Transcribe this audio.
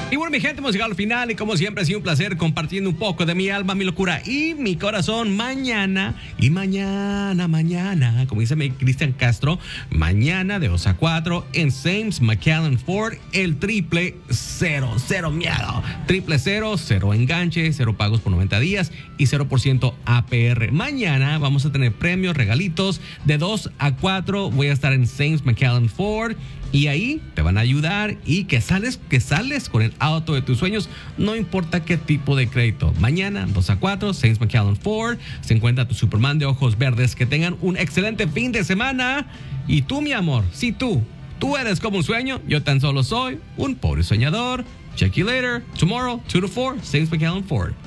Y bueno, mi gente, hemos llegado al final y como siempre ha sido un placer compartiendo un poco de mi alma, mi locura y mi corazón. Mañana, como dice mi Cristian Castro, mañana de 2 a 4 en Sames McAllen Ford, el triple cero miedo. Triple cero enganche, cero pagos por 90 días y 0% APR. Mañana vamos a tener premios, regalitos de 2 a 4. Voy a estar en Sames McAllen Ford. Y ahí te van a ayudar y que sales con el auto de tus sueños, no importa qué tipo de crédito. Mañana, 2 a 4, Saints McAllen Ford, se encuentra tu Superman de ojos verdes. Que tengan un excelente fin de semana. Y tú, mi amor, si tú eres como un sueño, yo tan solo soy un pobre soñador. Check you later. Tomorrow, 2 to 4, Saints McAllen Ford.